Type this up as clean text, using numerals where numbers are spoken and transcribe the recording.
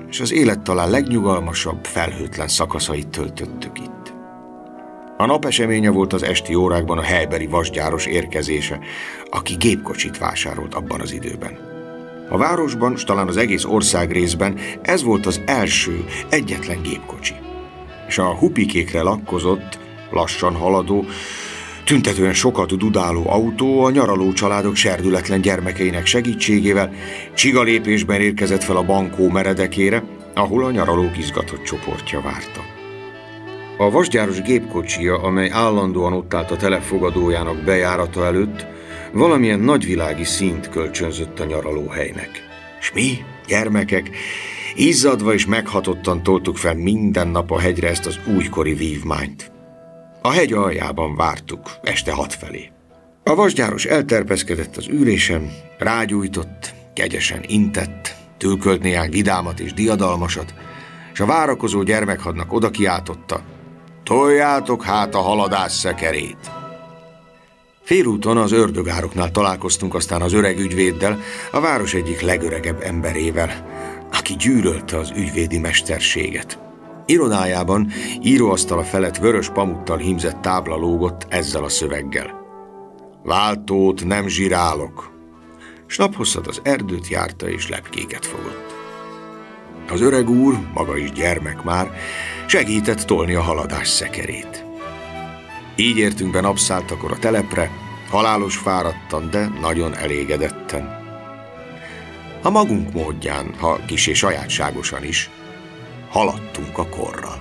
és az élet talán legnyugalmasabb, felhőtlen szakaszait töltöttük itt. A nap eseménye volt az esti órákban a helybeli vasgyáros érkezése, aki gépkocsit vásárolt abban az időben. A városban, s talán az egész országrészben ez volt az első, egyetlen gépkocsi. És a hupikékre lakkozott, lassan haladó, tüntetően sokat dudáló autó a nyaraló családok serdületlen gyermekeinek segítségével csigalépésben érkezett fel a bankó meredekére, ahol a nyaralók izgatott csoportja várta. A vasgyáros gépkocsija, amely állandóan ott állt a telefogadójának bejárata előtt, valamilyen nagyvilági színt kölcsönzött a nyaralóhelynek. S mi, gyermekek, izzadva és meghatottan toltuk fel minden nap a hegyre ezt az újkori vívmányt. A hegy aljában vártuk, este 6 felé. A vasgyáros elterpeszkedett az ülésen, rágyújtott, kegyesen intett, tülkölt néhány vidámat és diadalmasat, és a várakozó gyermekhadnak oda kiáltotta: toljátok hát a haladás szekerét! Félúton az ördögároknál találkoztunk aztán az öreg ügyvéddel, a város egyik legöregebb emberével, aki gyűlölte az ügyvédi mesterséget. Irodájában íróasztala felett vörös pamuttal hímzett tábla lógott ezzel a szöveggel: váltót nem zsirálok. S naphosszat az erdőt járta és lepkéket fogott. Az öreg úr, maga is gyermek már, segített tolni a haladás szekerét. Így értünk be napszáltakor a telepre, halálos fáradtan, de nagyon elégedetten. A magunk módján, ha kissé sajátságosan is, haladtunk a korral.